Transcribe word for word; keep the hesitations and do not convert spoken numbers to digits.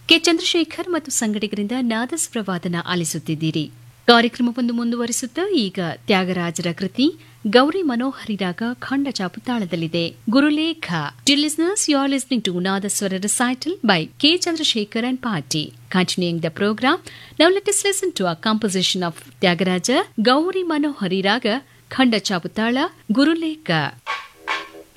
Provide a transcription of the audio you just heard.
K Chandrashekhar ಮತ್ತು ಸಂಗಡಿಗರಿಂದ ನಾದಸ್ವರವಾದನ ಆಲಿಸುತ್ತಿದ್ದೀರಿ. ಕಾರ್ಯಕ್ರಮವೊಂದು ಮುಂದುವರಿಸುತ್ತಾ ಈಗ ತ್ಯಾಗರಾಜರ ಕೃತಿ ಗೌರಿ ಮನೋಹರಿ ರಾಗ ಖಂಡ ಚಾಪುತಾಳದಲ್ಲಿದೆ. ಗುರುಲೇಖ. Dear listeners, you are listening to Nadaswara recital by K. Chandrasekhar and Party. Continuing the program, now let us listen to a composition of Tyagaraja Gauri Manohari Raga Khanda Chaputala Guruleka.